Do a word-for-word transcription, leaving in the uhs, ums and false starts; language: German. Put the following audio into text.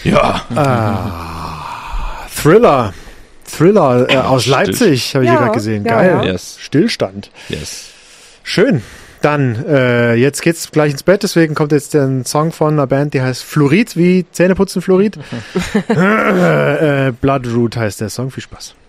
Ja. Ah, Thriller. Thriller äh, aus Still. Leipzig, habe ich Ja, hier gerade gesehen. ja, Geil. ja. Yes. Stillstand. Yes. Schön. Dann, äh, jetzt geht's gleich ins Bett, deswegen kommt jetzt ein Song von einer Band, die heißt Fluorid, wie Zähneputzen Fluorid. äh, Bloodroot heißt der Song. Viel Spaß.